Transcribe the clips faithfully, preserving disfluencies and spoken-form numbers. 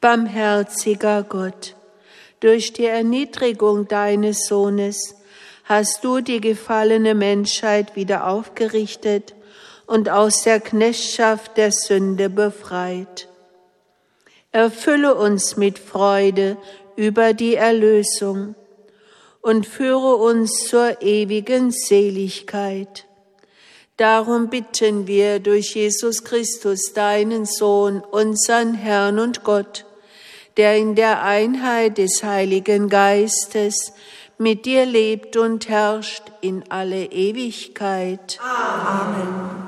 Barmherziger Gott, durch die Erniedrigung deines Sohnes hast du die gefallene Menschheit wieder aufgerichtet und aus der Knechtschaft der Sünde befreit. Erfülle uns mit Freude über die Erlösung und führe uns zur ewigen Seligkeit. Darum bitten wir durch Jesus Christus, deinen Sohn, unseren Herrn und Gott, der in der Einheit des Heiligen Geistes mit dir lebt und herrscht in alle Ewigkeit. Amen.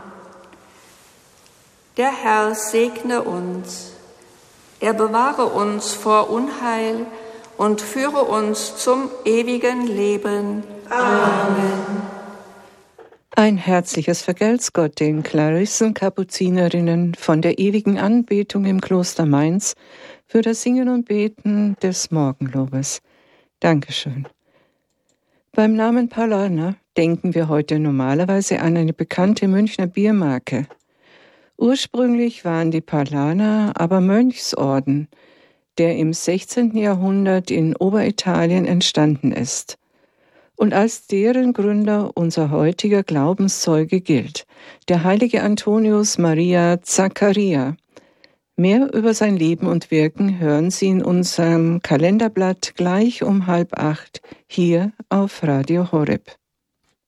Der Herr segne uns. Er bewahre uns vor Unheil und führe uns zum ewigen Leben. Amen. Ein herzliches Vergelt's Gott den Klarissen-Kapuzinerinnen von der ewigen Anbetung im Kloster Mainz für das Singen und Beten des Morgenlobes. Dankeschön. Beim Namen Paulaner denken wir heute normalerweise an eine bekannte Münchner Biermarke. Ursprünglich waren die Paulaner aber Mönchsorden, der im sechzehnten Jahrhundert in Oberitalien entstanden ist und als deren Gründer unser heutiger Glaubenszeuge gilt, der heilige Antonius Maria Zaccaria. Mehr über sein Leben und Wirken hören Sie in unserem Kalenderblatt gleich um halb acht hier auf Radio Horeb.